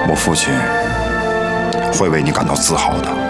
我父亲会为你感到自豪的。